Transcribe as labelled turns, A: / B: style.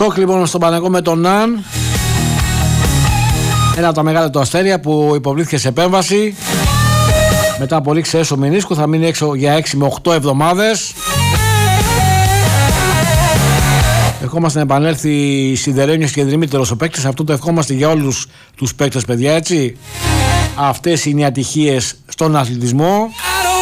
A: Σοκ λοιπόν στον Παναθηναϊκό με τον Ναν. Ένα από τα μεγάλα του αστέρια που υποβλήθηκε σε επέμβαση. Μετά από λήξη έσω μηνίσκου θα μείνει έξω για 6 με 8 εβδομάδες. Ευχόμαστε να επανέλθει Σιδερένιος και Δημήτρος ο παίκτης. Αυτό το ευχόμαστε για όλους τους παίκτες, παιδιά, έτσι. Αυτές είναι οι ατυχίες στον αθλητισμό.